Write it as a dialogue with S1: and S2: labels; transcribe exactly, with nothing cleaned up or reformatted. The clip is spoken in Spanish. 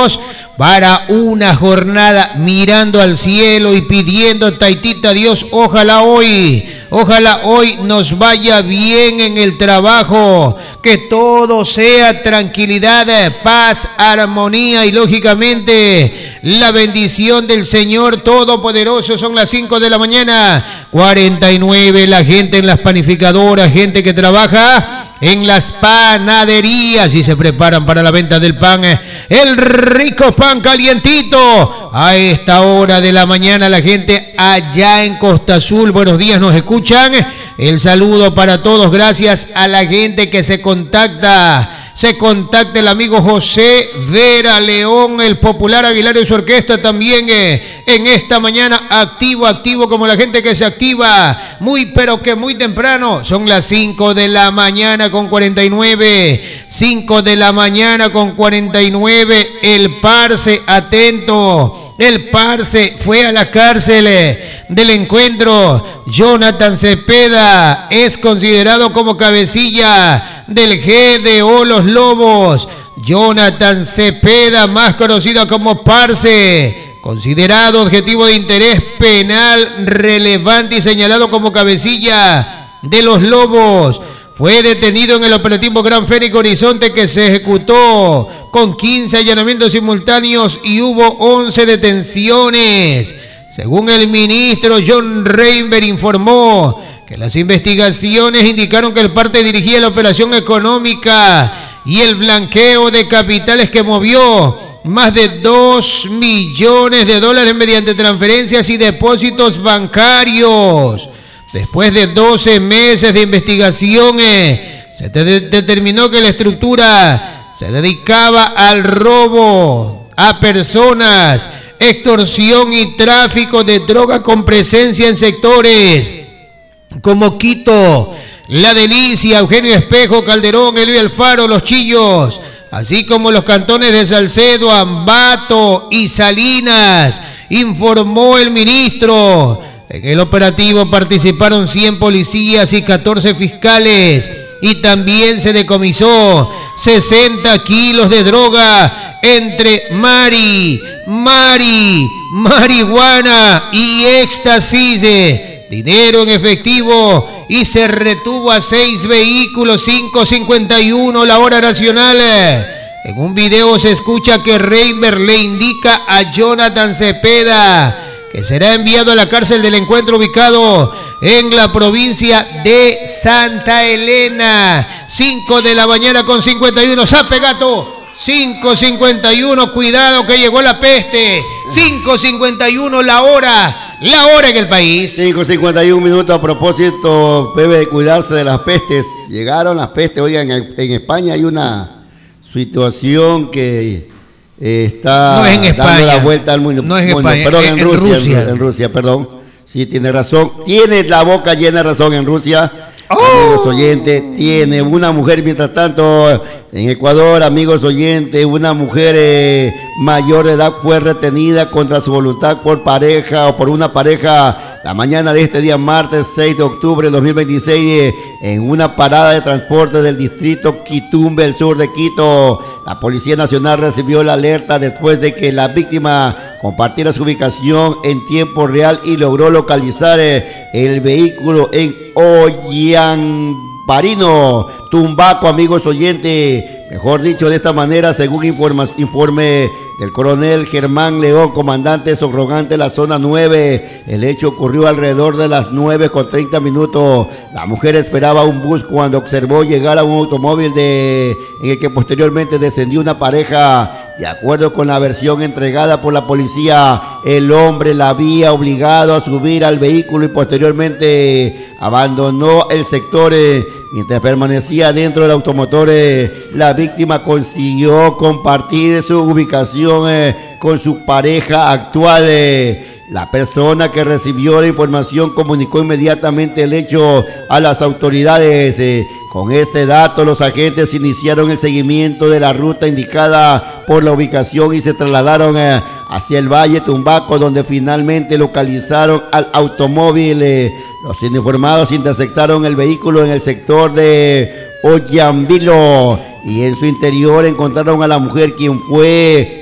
S1: amigos, para una jornada mirando al cielo y pidiendo taitita a Dios. Ojalá hoy, ojalá hoy nos vaya bien en el trabajo, que todo sea tranquilidad, paz, armonía y lógicamente la bendición del Señor Todopoderoso. Son las cinco de la mañana, cuarenta y nueve, la gente en las panificadoras, gente que trabaja en las panaderías y se preparan para la venta del pan, el rico pan calientito. A esta hora de la mañana la gente allá en Costa Azul, buenos días, nos escuchan. El saludo para todos, gracias a la gente que se contacta. Se contacta el amigo José Vera León, el popular Aguilar y su orquesta también eh, en esta mañana activo, activo como la gente que se activa muy pero que muy temprano. Son las cinco de la mañana con cuarenta y nueve, cinco de la mañana con cuarenta y nueve. El parce, atento, el parce fue a la cárcel eh, del encuentro. Jonathan Cepeda es considerado como cabecilla del G D O Los Lobos. Jonathan Cepeda, más conocido como Parce, considerado objetivo de interés penal relevante y señalado como cabecilla de Los Lobos, fue detenido en el operativo Gran Fénix Horizonte, que se ejecutó con quince allanamientos simultáneos y hubo once detenciones. Según el ministro John Reinberg informó que las investigaciones indicaron que el parte dirigía la operación económica y el blanqueo de capitales que movió más de dos millones de dólares mediante transferencias y depósitos bancarios. Después de doce meses de investigaciones, se de- determinó que la estructura se dedicaba al robo a personas, extorsión y tráfico de droga con presencia en sectores como Quito, La Delicia, Eugenio Espejo, Calderón, Eloy Alfaro, Los Chillos, así como los cantones de Salcedo, Ambato y Salinas, informó el ministro. En el operativo participaron cien policías y catorce fiscales y también se decomisó sesenta kilos de droga entre mari, mari, marihuana y éxtasis, dinero en efectivo, y se retuvo a seis vehículos. Cinco cincuenta y uno la hora nacional. En un video se escucha que Reinberg le indica a Jonathan Cepeda que será enviado a la cárcel del encuentro ubicado en la provincia de Santa Elena. cinco de la mañana con cincuenta y uno. ¡Sape, gato! cinco cincuenta y uno, cuidado que llegó la peste. cinco cincuenta y uno la hora, la hora en el país.
S2: cinco cincuenta y uno minutos. A propósito, debe de cuidarse de las pestes. Llegaron las pestes. Oigan, en, en España hay una situación que eh, está
S1: no es en España,
S2: dando la vuelta al mundo.
S1: No es en
S2: bueno,
S1: España,
S2: perdón,
S1: en,
S2: en, Rusia,
S1: en Rusia.
S2: En, en Rusia, perdón. Sí, tiene razón. Tiene la boca llena de razón en Rusia. Oh. Amigos oyentes, tiene una mujer, mientras tanto, en Ecuador, amigos oyentes, una mujer eh, mayor de edad fue retenida contra su voluntad por pareja o por una pareja la mañana de este día, martes seis de octubre de dos mil veintiséis, eh, en una parada de transporte del distrito Quitumbe, el sur de Quito. La Policía Nacional recibió la alerta después de que la víctima compartiera su ubicación en tiempo real y logró localizar eh, el vehículo en Ollambarino, Tumbaco, amigos oyentes. Mejor dicho, de esta manera, según informa, informe del coronel Germán León, comandante subrogante de la zona nueve, el hecho ocurrió alrededor de las nueve con treinta minutos. La mujer esperaba un bus cuando observó llegar a un automóvil de, en el que posteriormente descendió una pareja. De acuerdo con la versión entregada por la policía, el hombre la había obligado a subir al vehículo y posteriormente abandonó el sector. Eh, mientras permanecía dentro del automotor, eh, la víctima consiguió compartir su ubicación eh, con su pareja actual. Eh, La persona que recibió la información comunicó inmediatamente el hecho a las autoridades. Eh, con este dato, los agentes iniciaron el seguimiento de la ruta indicada por la ubicación y se trasladaron eh, hacia el Valle Tumbaco, donde finalmente localizaron al automóvil. Eh, los informados interceptaron el vehículo en el sector de Ollambilo y en su interior encontraron a la mujer, quien fue